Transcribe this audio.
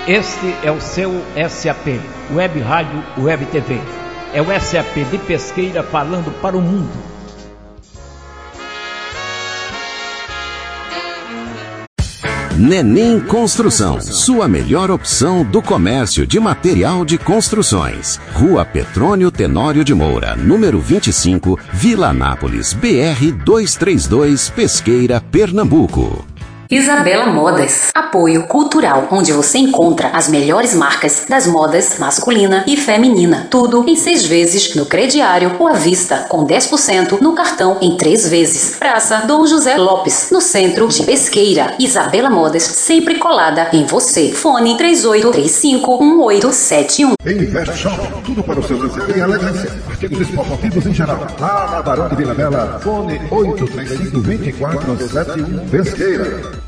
Este é o seu SAP, Web Rádio Web TV. É o SAP de Pesqueira falando para o mundo. Nenim Construção, sua melhor opção do comércio de material de construções. Rua Petrônio Tenório de Moura, número 25, Vila Anápolis, BR 232, Pesqueira, Pernambuco. Isabela Modas, apoio cultural, onde você encontra as melhores marcas das modas masculina e feminina. Tudo em 6 vezes no crediário ou à vista, com 10% no cartão em 3 vezes. Praça Dom José Lopes, no centro de Pesqueira. Isabela Modas, sempre colada em você. Fone 38351871. Invest Shop, tudo para o seu desempenho e elegância. Artigos esportivos em geral. Lá na Barão de Vila Bela, fone 835-2471, Pesqueira.